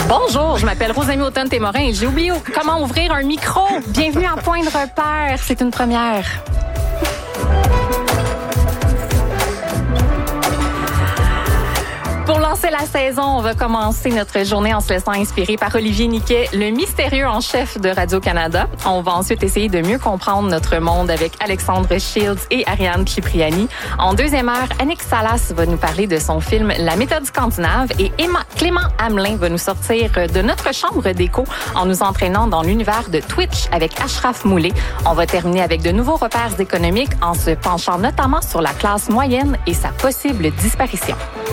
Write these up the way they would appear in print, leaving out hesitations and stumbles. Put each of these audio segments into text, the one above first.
Bonjour, je m'appelle Rosamie Automne-Témorin et j'ai oublié comment ouvrir un micro. Bienvenue à Point de repère, c'est une première. Pour lancer la saison, on va commencer notre journée en se laissant inspirer par Olivier Niquet, le mystérieux en chef de Radio-Canada. On va ensuite essayer de mieux comprendre notre monde avec Alexandre Shields et Ariane Cipriani. En deuxième heure, Annick Salas va nous parler de son film La méthode scandinave et Clément Hamelin va nous sortir de notre chambre d'écho en nous entraînant dans l'univers de Twitch avec Ashraf Moulay. On va terminer avec de nouveaux repères économiques en se penchant notamment sur la classe moyenne et sa possible disparition.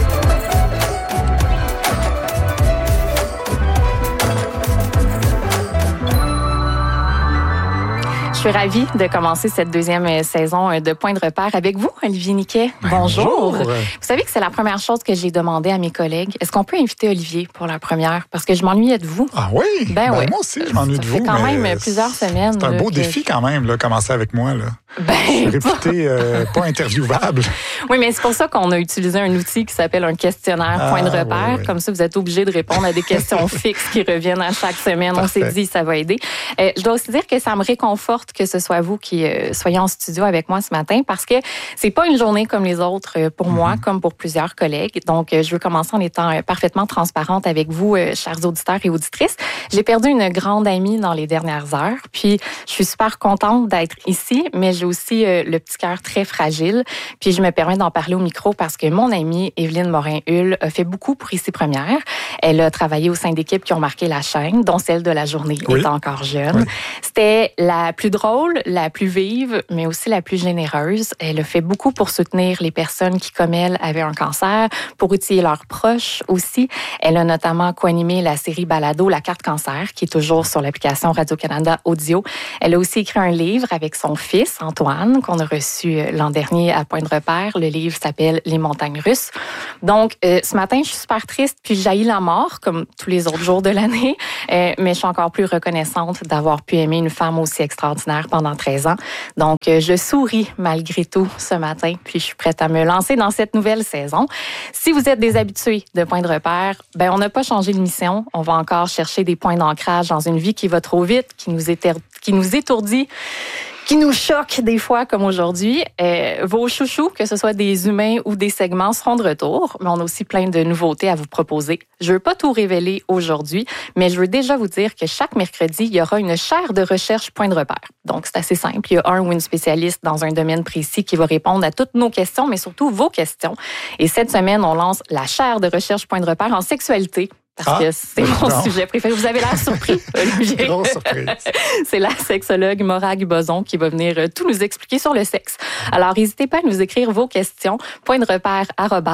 Je suis ravie de commencer cette deuxième saison de Point de repère avec vous, Olivier Niquet. Bonjour. Vous savez que c'est la première chose que j'ai demandé à mes collègues. Est-ce qu'on peut inviter Olivier pour la première? Parce que je m'ennuyais de vous. Ah oui? Ben oui. Moi aussi, je m'ennuie de vous. Ça fait quand même plusieurs semaines. C'est un beau défi quand même, là, commencer avec moi. Là. Je suis réputé pas interviewable. Oui, mais c'est pour ça qu'on a utilisé un outil qui s'appelle un questionnaire Point de repère. Oui. Comme ça, vous êtes obligé de répondre à des questions fixes qui reviennent à chaque semaine. Parfait. On s'est dit, ça va aider. Je dois aussi dire que ça me réconforte que ce soit vous qui soyez en studio avec moi ce matin parce que c'est pas une journée comme les autres pour moi, comme pour plusieurs collègues. Donc, je veux commencer en étant parfaitement transparente avec vous, chers auditeurs et auditrices. J'ai perdu une grande amie dans les dernières heures. Puis, je suis super contente d'être ici, mais j'ai aussi le petit cœur très fragile. Puis, je me permets d'en parler au micro parce que mon amie Évelyne Morin-Hull a fait beaucoup pour Ici Première. Elle a travaillé au sein d'équipes qui ont marqué la chaîne, dont celle de La Journée étant encore jeune. Oui. C'était la plus drôle, la plus vive, mais aussi la plus généreuse. Elle a fait beaucoup pour soutenir les personnes qui, comme elle, avaient un cancer, pour outiller leurs proches aussi. Elle a notamment co-animé la série Balado La carte cancer, qui est toujours sur l'application Radio-Canada Audio. Elle a aussi écrit un livre avec son fils, Antoine, qu'on a reçu l'an dernier à Point de repère. Le livre s'appelle Les montagnes russes. Donc, ce matin, je suis super triste, puis j'haïs la mort, comme tous les autres jours de l'année, mais je suis encore plus reconnaissante d'avoir pu aimer une femme aussi extraordinaire pendant 13 ans. Donc, je souris malgré tout ce matin, puis je suis prête à me lancer dans cette nouvelle saison. Si vous êtes des habitués de Point de repère, ben on n'a pas changé de mission. On va encore chercher des points d'ancrage dans une vie qui va trop vite, qui nous étourdit, qui nous choque des fois comme aujourd'hui. Vos chouchous, que ce soit des humains ou des segments, seront de retour, mais on a aussi plein de nouveautés à vous proposer. Je veux pas tout révéler aujourd'hui, mais je veux déjà vous dire que chaque mercredi, il y aura une chaire de recherche Point de repère. Donc, c'est assez simple. Il y a un ou une spécialiste dans un domaine précis qui va répondre à toutes nos questions, mais surtout vos questions. Et cette semaine, on lance la chaire de recherche Point de repère en sexualité. Parce que c'est mon sujet préféré. Vous avez l'air surpris, Olivier. Grosse surprise. C'est la sexologue Morag Bozon qui va venir tout nous expliquer sur le sexe. Alors, n'hésitez pas à nous écrire vos questions. Point de repère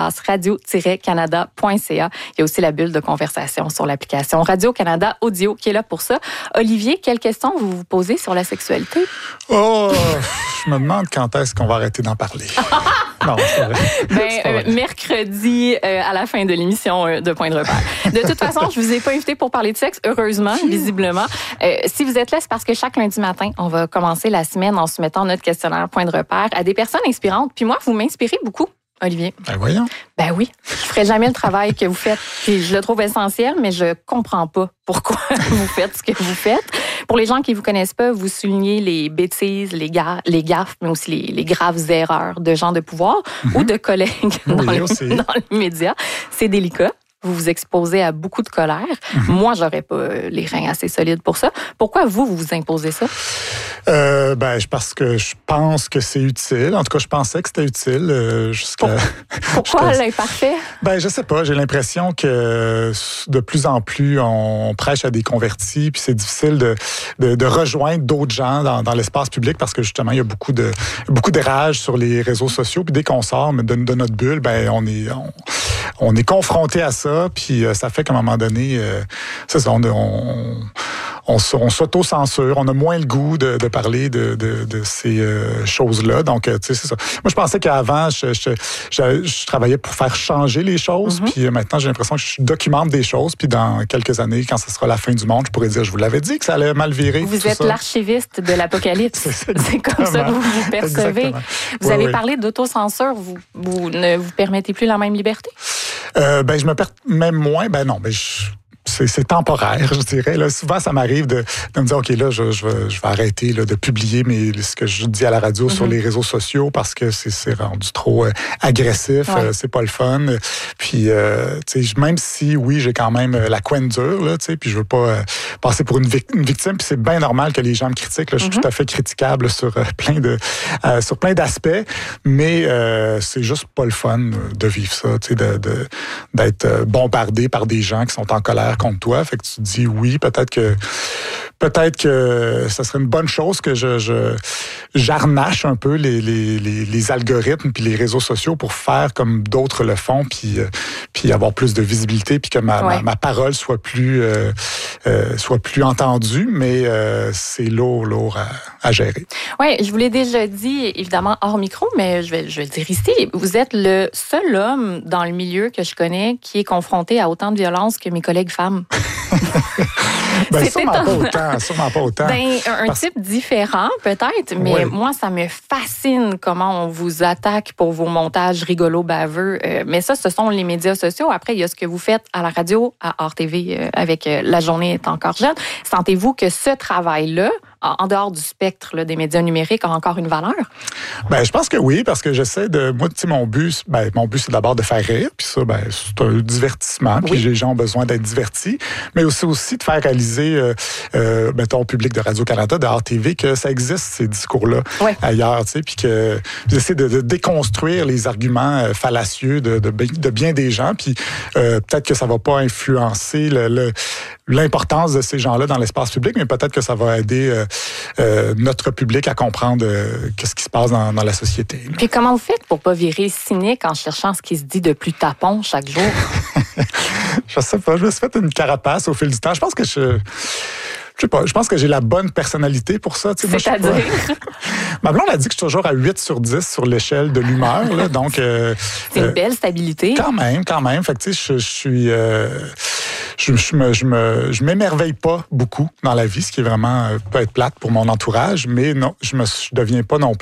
@radio-canada.ca. Il y a aussi la bulle de conversation sur l'application Radio-Canada Audio qui est là pour ça. Olivier, quelles questions vous vous posez sur la sexualité? Oh, je me demande quand est-ce qu'on va arrêter d'en parler. Non, c'est vrai. Mercredi, à la fin de l'émission de Point de repère. De toute façon, je vous ai pas invité pour parler de sexe, heureusement, visiblement. Si vous êtes là, c'est parce que chaque lundi matin, on va commencer la semaine en soumettant notre questionnaire Point de repère à des personnes inspirantes. Puis moi, vous m'inspirez beaucoup, Olivier. Ben voyons. Ben oui. Je ferai jamais le travail que vous faites. Puis je le trouve essentiel, mais je comprends pas pourquoi vous faites ce que vous faites. Pour les gens qui vous connaissent pas, vous soulignez les bêtises, les gaffes, mais aussi les graves erreurs de gens de pouvoir ou de collègues dans les médias. C'est délicat. Vous vous exposez à beaucoup de colère. Moi, j'aurais pas les reins assez solides pour ça. Pourquoi vous vous imposez ça? Parce que je pense que c'est utile. En tout cas, je pensais que c'était utile Pourquoi l'imparfait? Je sais pas. J'ai l'impression que de plus en plus, on prêche à des convertis, puis c'est difficile de rejoindre d'autres gens dans l'espace public parce que justement, il y a beaucoup de rage sur les réseaux sociaux. Puis dès qu'on sort de notre bulle, on est confronté à ça. Puis ça fait qu'à un moment donné, c'est ça, on s'auto-censure, on a moins le goût de parler de ces choses-là. Donc, tu sais, c'est ça. Moi, je pensais qu'avant, je travaillais pour faire changer les choses. Puis maintenant, j'ai l'impression que je documente des choses. Puis dans quelques années, quand ce sera la fin du monde, je pourrais dire, je vous l'avais dit que ça allait mal virer. Vous êtes l'archiviste de l'apocalypse. C'est comme ça que vous vous percevez. Exactement. Vous avez parlé d'autocensure. Vous ne vous permettez plus la même liberté? Je me permets même moins. c'est temporaire, je dirais. Là, souvent, ça m'arrive de me dire, OK, là, je vais arrêter là, de publier ce que je dis à la radio sur les réseaux sociaux parce que c'est rendu trop agressif, c'est pas le fun. Puis, même si, oui, j'ai quand même la couenne dure, là, puis je veux pas passer pour une victime, puis c'est bien normal que les gens me critiquent. Là, je suis tout à fait critiquable sur plein d'aspects, mais c'est juste pas le fun de vivre ça, d'être bombardé par des gens qui sont en colère contre toi. Fait que tu te dis oui, peut-être que ça serait une bonne chose que j'arnache un peu les algorithmes puis les réseaux sociaux pour faire comme d'autres le font, puis avoir plus de visibilité, puis que ma parole soit plus entendue, mais c'est lourd à gérer. Oui, je vous l'ai déjà dit, évidemment, hors micro, mais je vais le dire ici. Vous êtes le seul homme dans le milieu que je connais qui est confronté à autant de violence que mes collègues femmes. Sûrement pas autant. Un type différent, peut-être, mais moi, ça me fascine comment on vous attaque pour vos montages rigolos, baveux. Mais ça, ce sont les médias sociaux. Après, il y a ce que vous faites à la radio, à RTV, avec La journée est encore jeune. Sentez-vous que ce travail-là, en dehors du spectre là, des médias numériques, a encore une valeur? Je pense que oui, parce que j'essaie de... Moi, tu sais, mon but, c'est d'abord de faire rire, puis ça, c'est un divertissement, puis les gens ont besoin d'être divertis, mais aussi de faire réaliser, mettons, au public de Radio-Canada, de RTV, que ça existe, ces discours-là, ailleurs, tu sais, puis que j'essaie de déconstruire les arguments fallacieux de bien des gens, puis peut-être que ça va pas influencer l'importance de ces gens-là dans l'espace public, mais peut-être que ça va aider notre public à comprendre qu'est-ce qui se passe dans la société. Là. Puis comment vous faites pour pas virer cynique en cherchant ce qui se dit de plus tapon chaque jour? Je sais pas, je me suis fait une carapace au fil du temps. Je pense que je pense que j'ai la bonne personnalité pour ça. C'est-à-dire? Ma blonde a dit que je suis toujours à 8 sur 10 sur l'échelle de l'humeur. Là, donc, c'est une belle stabilité. Quand même. Fait que, tu sais, je m'émerveille pas beaucoup dans la vie, ce qui est vraiment peut être plate pour mon entourage, mais non, je deviens pas non plus